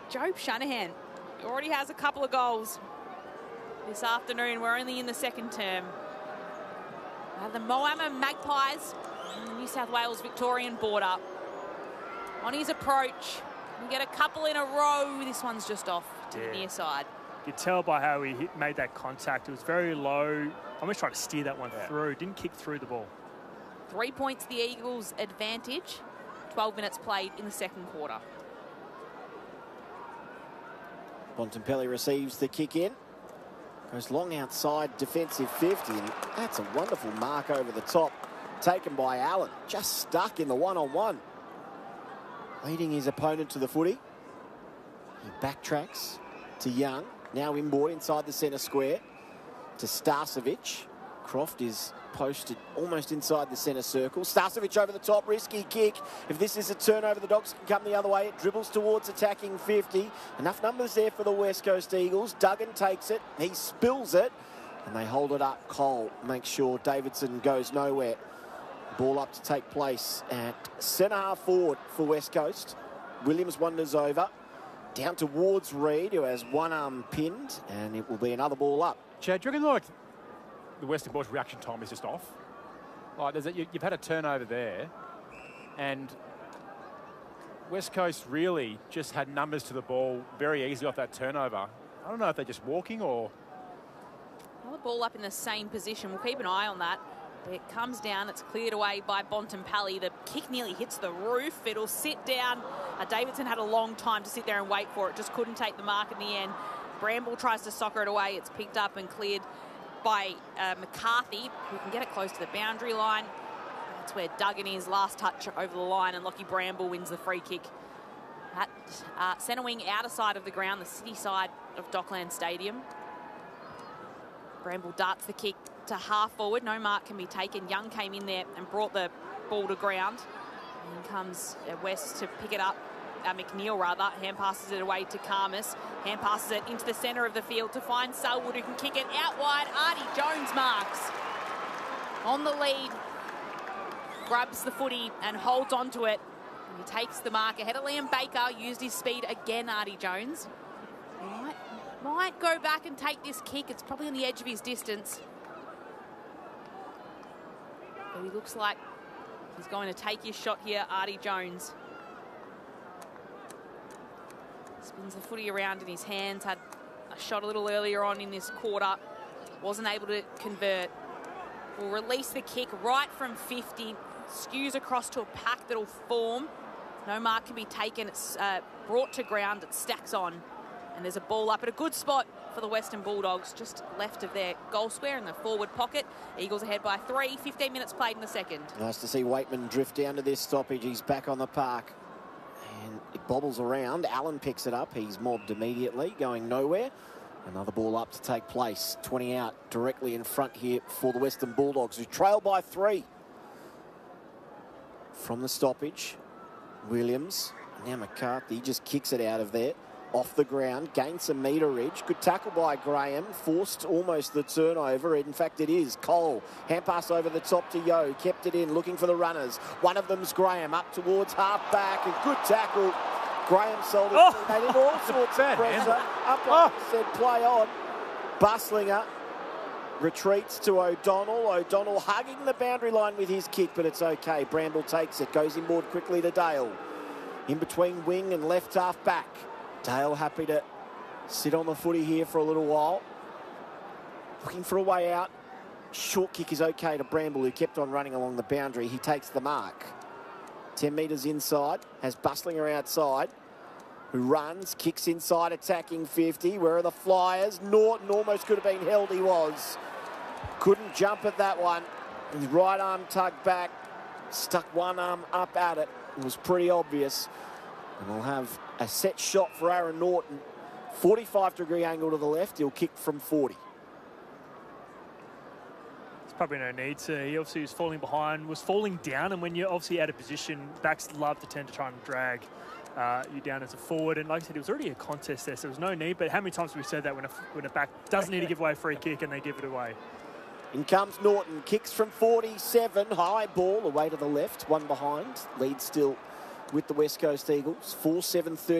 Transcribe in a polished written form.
Joe Shanahan already has a couple of goals this afternoon. We're only in the second term. The Moama Magpies on the New South Wales Victorian border. On his approach, we get a couple in a row. This one's just off to the near side. You could tell by how he made that contact. It was very low. Almost tried to steer that one through. Didn't kick through the ball. 3 points the Eagles' advantage. 12 minutes played in the second quarter. Bontempelli receives the kick in. Goes long outside, defensive 50. And that's a wonderful mark over the top. Taken by Allen. Just stuck in the one-on-one. Leading his opponent to the footy. He backtracks to Young. Now inboard inside the centre square to Starcevic. Croft is posted almost inside the centre circle. Starcevic over the top, risky kick. If this is a turnover, the Dogs can come the other way. It dribbles towards attacking 50. Enough numbers there for the West Coast Eagles. Duggan takes it. He spills it. And they hold it up. Cole makes sure Davidson goes nowhere. Ball up to take place at centre half forward for West Coast. Williams wanders over. Down towards Reid, who has one arm pinned. And it will be another ball up. Chad, do you reckon like the Western Bulldogs reaction time is just off? Like you've had a turnover there, and West Coast really just had numbers to the ball very easily off that turnover. I don't know if they're just walking or... Another ball up in the same position. We'll keep an eye on that. It comes down. It's cleared away by Bontempelli. The kick nearly hits the roof. It'll sit down. Davidson had a long time to sit there and wait for it. Just couldn't take the mark in the end. Bramble tries to soccer it away. It's picked up and cleared by McCarthy, who can get it close to the boundary line. That's where Duggan is. Last touch over the line, and Lockie Bramble wins the free kick. At centre wing, outer side of the ground, the city side of Dockland Stadium. Bramble darts the kick to half forward. No mark can be taken. Young came in there and brought the ball to ground. And comes West to pick it up. McNeil rather, hand passes it away to Karmas. Hand passes it into the centre of the field to find Selwood, who can kick it out wide. Artie Jones marks on the lead, grabs the footy and holds on to it. And he takes the mark ahead of Liam Baker. Used his speed again, Artie Jones. Might go back and take this kick. It's probably on the edge of his distance. But he looks like he's going to take his shot here, Artie Jones. Spins the footy around in his hands. Had a shot a little earlier on in this quarter. Wasn't able to convert. Will release the kick right from 50. Skews across to a pack that'll form. No mark can be taken. It's brought to ground. It stacks on. And there's a ball up at a good spot for the Western Bulldogs, just left of their goal square in the forward pocket. Eagles ahead by 3. 15 minutes played in the second. Nice to see Waitman drift down to this stoppage. He's back on the park. And it bobbles around. Allen picks it up. He's mobbed immediately, going nowhere. Another ball up to take place. 20 out directly in front here for the Western Bulldogs, who trail by 3. From the stoppage, Williams. Now McCarthy just kicks it out of there. Off the ground, gains some meterage. Good tackle by Graham. Forced almost the turnover. In fact, it is. Cole, hand pass over the top to Yo. Kept it in, looking for the runners. One of them's Graham, up towards half-back. A good tackle. Graham sold it. They did all sorts of pressure. Up said, play on. Bustlinger retreats to O'Donnell. O'Donnell hugging the boundary line with his kick, but it's okay. Bramble takes it, goes inboard quickly to Dale. In between wing and left half-back. Dale happy to sit on the footy here for a little while. Looking for a way out. Short kick is okay to Bramble, who kept on running along the boundary. He takes the mark. 10 metres inside. Has Bustlinger outside. Who runs, kicks inside, attacking 50. Where are the Flyers? Norton almost could have been held. He was. Couldn't jump at that one. His right arm tugged back. Stuck one arm up at it. It was pretty obvious. And we'll have a set shot for Aaron Norton. 45-degree angle to the left. He'll kick from 40. There's probably no need to. He obviously was falling behind, was falling down, and when you're obviously out of position, backs love to tend to try and drag you down as a forward. And like I said, it was already a contest there, so there was no need. But how many times have we said that when a back doesn't need to give away a free kick and they give it away? In comes Norton. Kicks from 47. High ball away to the left. One behind. Lead still with the West Coast Eagles. 4-7-30.